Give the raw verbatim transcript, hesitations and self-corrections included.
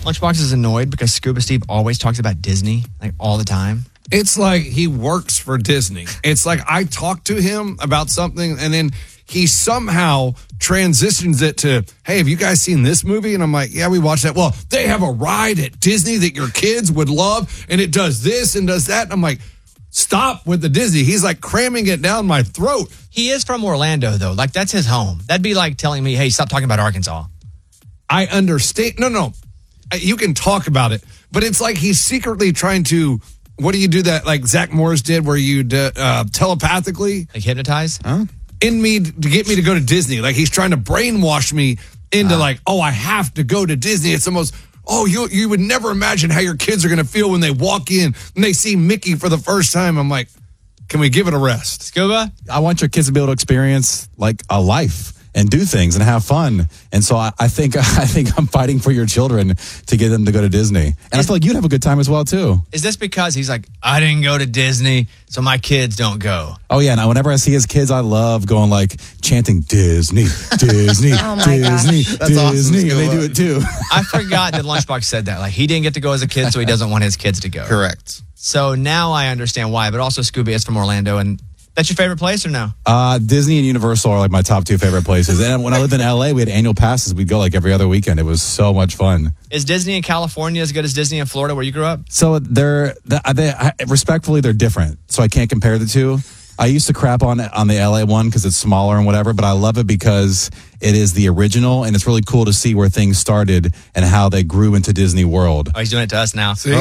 Lunchbox is annoyed because Scuba Steve always talks about Disney, like all the time. It's like he works for Disney. It's like I talk to him about something and then he somehow transitions it to, hey, have you guys seen this movie? And I'm like, yeah, we watched that. Well, they have a ride at Disney that your kids would love, and it does this and does that. And I'm like, stop with the Disney. He's like cramming it down my throat. He is from Orlando, though. Like, that's his home. That'd be like telling me, hey, stop talking about Arkansas. I understand. No, no. You can talk about it, but it's like he's secretly trying to, what do you do that like Zach Morris did where you uh, telepathically? Like hypnotize? Huh? In me to get me to go to Disney. Like he's trying to brainwash me into uh, like, oh, I have to go to Disney. It's the most, oh, you you would never imagine how your kids are going to feel when they walk in and they see Mickey for the first time. I'm like, can we give it a rest? Scuba? I want your kids to be able to experience like a life and do things and have fun. And so I, I think I think I'm fighting for your children to get them to go to Disney. And is, I feel like you'd have a good time as well, too. Is this because he's like, I didn't go to Disney, so my kids don't go? Oh, yeah. And whenever I see his kids, I love going like chanting Disney, Disney, oh Disney, gosh. Disney. Awesome. And they do it, too. I forgot that Lunchbox said that. Like, he didn't get to go as a kid, so he doesn't want his kids to go. Correct. So now I understand why. But also, Scooby is from Orlando, and that's your favorite place or no? Uh, Disney and Universal are like my top two favorite places. And when I lived in L A, we had annual passes. We'd go like every other weekend. It was so much fun. Is Disney in California as good as Disney in Florida where you grew up? So they're, they, respectfully, they're different. So I can't compare the two. I used to crap on on the L A one because it's smaller and whatever, but I love it because it is the original, and it's really cool to see where things started and how they grew into Disney World. Oh, he's doing it to us now. See?